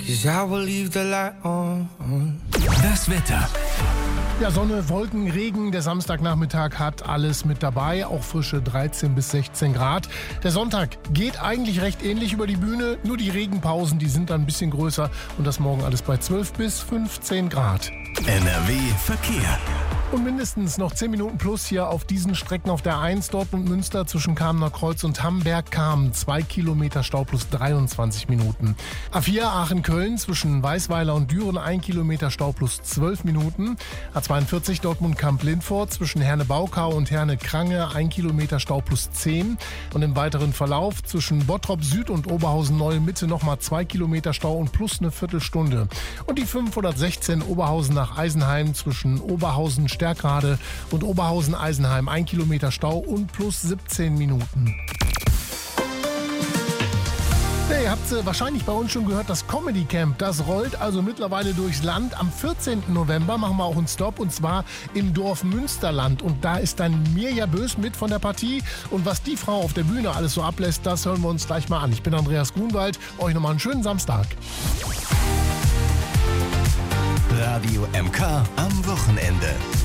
'cause I will leave the light on. Das Wetter. Ja, Sonne, Wolken, Regen. Der Samstagnachmittag hat alles mit dabei, auch frische 13 bis 16 Grad. Der Sonntag geht eigentlich recht ähnlich über die Bühne, nur die Regenpausen, die sind dann ein bisschen größer und das morgen alles bei 12 bis 15 Grad. NRW Verkehr. Und mindestens noch 10 Minuten plus hier auf diesen Strecken auf der 1 Dortmund-Münster zwischen Kamener Kreuz und Hamberg-Kamen. 2 Kilometer Stau plus 23 Minuten. A4 Aachen-Köln zwischen Weißweiler und Düren 1 Kilometer Stau plus 12 Minuten. A42 Dortmund-Kamp-Lindfort zwischen Herne-Baukau und Herne-Krange 1 Kilometer Stau plus 10. Und im weiteren Verlauf zwischen Bottrop Süd und Oberhausen-Neue-Mitte nochmal 2 Kilometer Stau und plus eine Viertelstunde. Und die 516 Oberhausen nach Eisenheim zwischen Oberhausen Stärkrade und Oberhausen-Eisenheim 1 Kilometer Stau und plus 17 Minuten. Ja, ihr habt wahrscheinlich bei uns schon gehört, das Comedy Camp, das rollt also mittlerweile durchs Land. Am 14. November machen wir auch einen Stopp und zwar im Dorf Münsterland. Und da ist dann Mirja Bös mit von der Partie. Und was die Frau auf der Bühne alles so ablässt, das hören wir uns gleich mal an. Ich bin Andreas Grunwald, euch nochmal einen schönen Samstag. Radio MK am Wochenende.